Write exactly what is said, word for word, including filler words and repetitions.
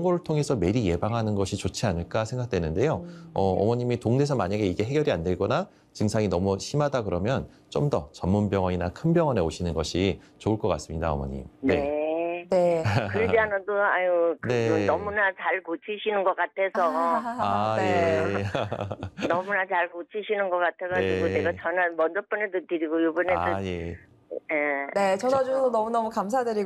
거를 통해서 미리 예방하는 것이 좋지 않을까 생각되는데요. 음. 어, 어머님이 동네에서 만약에 이게 해결이 안 되거나 증상이 너무 심하다 그러면 좀 더 전문 병원이나 큰 병원에 오시는 것이 좋을 것 같습니다, 어머님. 네. 네. 그러지 않아도 아유 그 네. 너무나 잘 고치시는 것 같아서 아, 네. 예. 너무나 잘 고치시는 것 같아가지고 네. 내가 전화 먼저 번에도 드리고 이번에도 아, 예. 예. 네, 전화 주셔서 너무너무 감사드리고